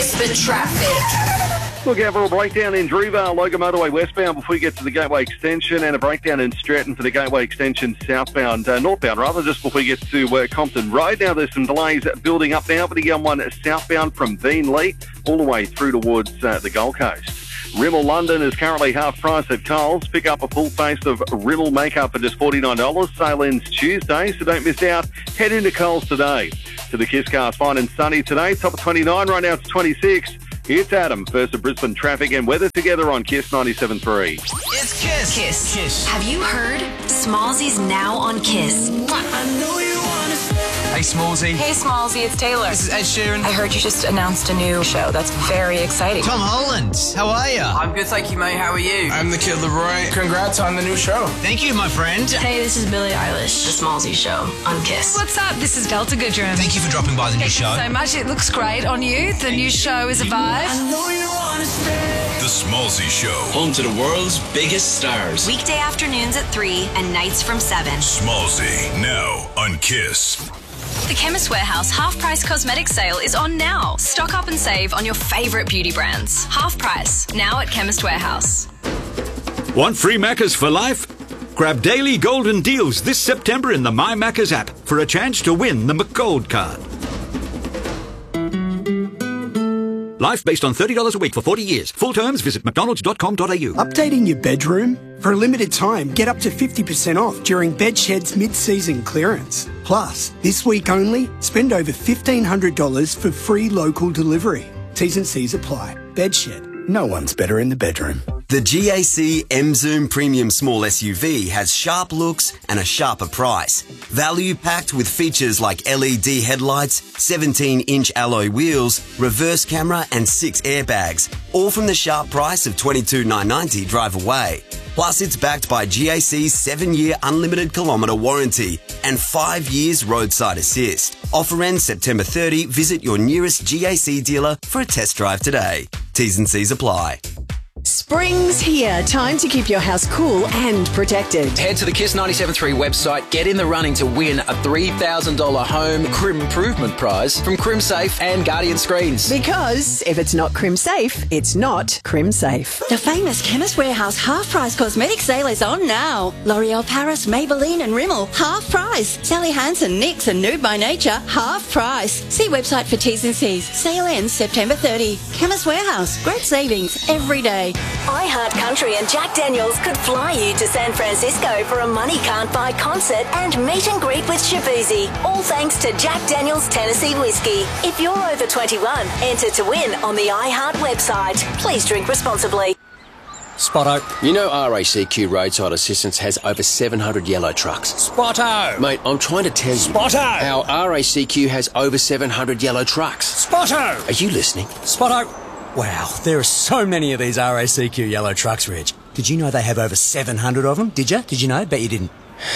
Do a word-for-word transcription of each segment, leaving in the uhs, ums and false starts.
Brisbane traffic. Look out for a breakdown in Drewvale, Logan Motorway westbound before you get to the Gateway Extension, and a breakdown in Stratton for the Gateway Extension southbound, uh, northbound rather, just before you get to uh, Compton Road. Now there's some delays building up now for the M one southbound from Beenleigh all the way through towards uh, the Gold Coast. Rimmel London is currently half price at Coles. Pick up a full face of Rimmel makeup for just forty-nine dollars. Sale ends Tuesday, so don't miss out. Head into Coles today. To the Kiss Cars, fine and sunny today. Top of twenty-nine, right now it's twenty-six. It's Adam, first of Brisbane traffic and weather together on Kiss ninety-seven point three. It's Kiss. Kiss. Kiss. Have you heard? Smallsy's now on Kiss. I know you want to. Hey, Smallsy. Hey, Smallsy, it's Taylor. This is Ed Sheeran. I heard you just announced a new show. That's very exciting. Tom Holland. How are you? I'm good, thank you, mate. How are you? I'm the Kid Leroy. Congrats on the new show. Thank you, my friend. Hey, this is Billie Eilish. The Smallsy Show on Kiss. What's up? This is Delta Goodrum. Thank you for dropping by the new Thank show. you so much. It looks great on you. The new show is a vibe. I know you want to stay. The Smallsy Show. Home to the world's biggest stars. Weekday afternoons at three and nights from seven. Smallsy, now on Kiss. The Chemist Warehouse Half Price Cosmetic Sale is on now. Stock up and save on your favourite beauty brands. Half price, now at Chemist Warehouse. Want free Maccas for life? Grab daily golden deals this September in the My Maccas app for a chance to win the McGold card. Life based on thirty dollars a week for forty years. Full terms, visit mcdonalds dot com dot a u. Updating your bedroom? For a limited time, get up to fifty percent off during Bedshed's mid-season clearance. Plus, this week only, spend over fifteen hundred dollars for free local delivery. T's and C's apply. Bedshed. No one's better in the bedroom. The G A C M-Zoom Premium Small S U V has sharp looks and a sharper price. Value packed with features like L E D headlights, seventeen inch alloy wheels, reverse camera and six airbags. All from the sharp price of twenty-two thousand nine hundred ninety dollars drive away. Plus it's backed by G A C's seven year unlimited kilometre warranty and five years roadside assist. Offer ends September thirtieth. Visit your nearest G A C dealer for a test drive today. T's and C's apply. Spring's here. Time to keep your house cool and protected. Head to the Kiss ninety-seven point three website. Get in the running to win a three thousand dollars home Crim Improvement Prize from CrimSafe and Guardian Screens. Because if it's not CrimSafe, it's not CrimSafe. The famous Chemist Warehouse half-price cosmetic sale is on now. L'Oreal Paris, Maybelline and Rimmel, half price. Sally Hansen, NYX and Nude by Nature, half price. See website for T's and C's. Sale ends September thirtieth. Chemist Warehouse, great savings every day. iHeartCountry and Jack Daniels could fly you to San Francisco for a money can't buy concert and meet and greet with Shabuzi. All thanks to Jack Daniels Tennessee Whiskey. If you're over twenty-one, enter to win on the iHeart website. Please drink responsibly. Spotto. You know R A C Q Roadside Assistance has over seven hundred yellow trucks. Spotto. Mate, I'm trying to tell you. Spotto. How R A C Q has over seven hundred yellow trucks. Spotto. Are you listening? Spotto. Wow, there are so many of these R A C Q yellow trucks, Reg. Did you know they have over seven hundred of them? Did you? Did you know? Bet you didn't.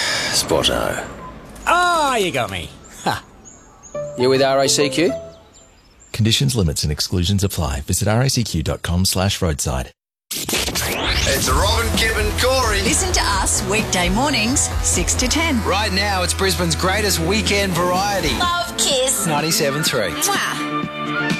Spotto. Ah, oh, you got me. Ha. You with R A C Q? Conditions, limits and exclusions apply. Visit racq.com slash roadside. It's Robin, Kip and Corey. Listen to us weekday mornings, six to ten. Right now, it's Brisbane's greatest weekend variety. Love Kiss. ninety-seven point three. Mwah.